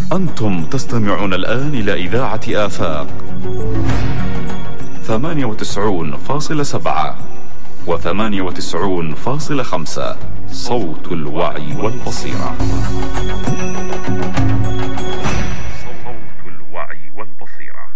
أنتم تستمعون الآن إلى إذاعة آفاق 98.7 و98.5 صوت الوعي والبصيرة. صوت الوعي والبصيرة.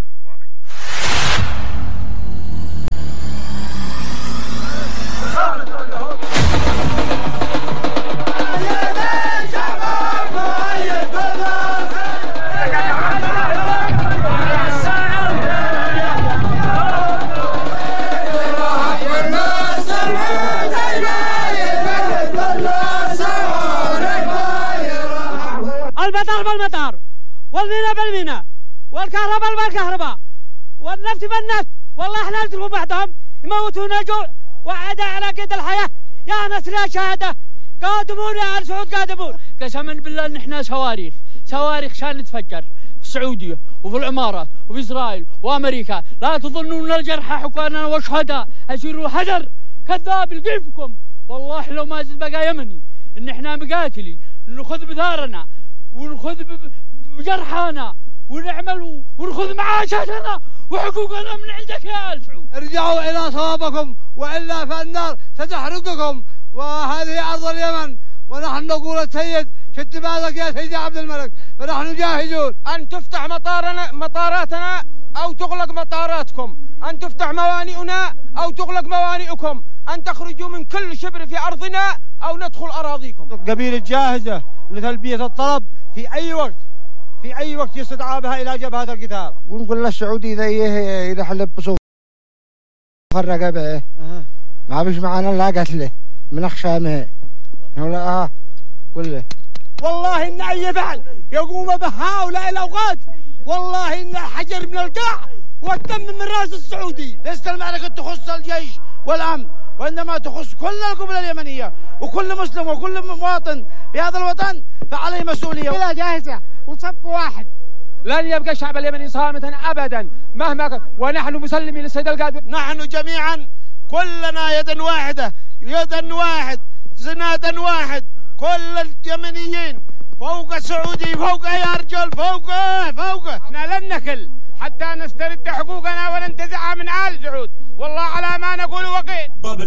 المطار بالمطار، والميناء بالميناء، والكهرباء بالكهرباء، والنفط بالنفط. والله احنا نتركوا بعضهم يموتونا جوع وعدا على قيد الحياة. يا ناس لا شهادة، قادمون يا آل سعود قادمون. قسما بالله ان احنا صواريخ شان نتفجر في السعودية وفي الامارات وفي اسرائيل وامريكا. لا تظنون الجرحى حكانا وشهداء اسيروا هدر كذاب يلقيفكم. والله لو ما زد بقى يمني ان احنا مقاتلي ناخذ بثارنا وناخذ بجرحانا ونعمل وناخذ معاشاتنا وحقوقنا من عندك يا آل سعود. ارجعوا الى صوابكم والا فالنار ستحرقكم، وهذه ارض اليمن ونحن نقول السيد شد بالك يا سيدي عبد الملك، فنحن جاهزون ان تفتح مطاراتنا او تغلق مطاراتكم، ان تفتح موانئنا او تغلق موانئكم، ان تخرجوا من كل شبر في ارضنا او ندخل اراضيكم. قبيلة جاهزة لتلبية الطلب في اي وقت يستدعى بها الى جبهة القتال. ونقول للسعودي اذا حلب بصوف الرقبة ما بيش معنا لا قتله من اخشامه ولا كله. والله ان اي فعل يقوم بهؤلاء الاوقات والله ان حجر من القاع والدم من راس السعودي. ليست المعركة تخص الجيش والامن، وانما تخص كل القبلة اليمنية وكل مسلم وكل مواطن في هذا الوطن فعليه مسؤولية. بلا جاهزة وصف واحد. لن يبقى الشعب اليمني صامتا ابدا مهما كان، ونحن مسلمين للسيد القائد. نحن جميعا كلنا يدا واحدة، زنادا واحد، كل اليمنيين فوق السعودي، فوق يا رجل، فوقه. احنا لن نكل حتى نسترد حقوقنا وننتزعها من آل سعود، والله على ما نقول وقيل.